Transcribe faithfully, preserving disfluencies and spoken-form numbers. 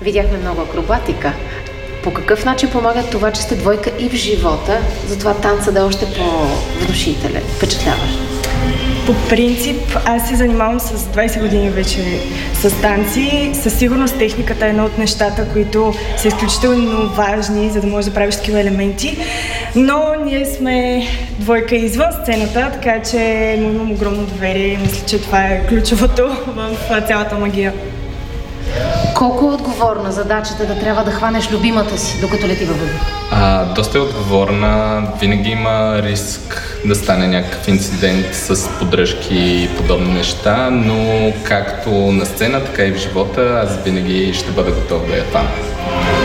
Видяхме много акробатика. По какъв начин помага това, че сте двойка и в живота, затова танца да е още по-внушителен, впечатляващ? По принцип, аз се занимавам с двайсет години вече с танци. Със сигурност техниката е едно от нещата, които са изключително важни, за да можеш да правиш такива елементи. Но ние сме двойка извън сцената, така че му имам огромно доверие и мисля, че това е ключовото в цялата магия. Колко е отговорна задачата да трябва да хванеш любимата си, докато лети във въздуха? А, доста е отговорна. Винаги има риск да стане някакъв инцидент с поддръжки и подобни неща, но както на сцена, така и в живота, аз винаги ще бъда готов да я хвана.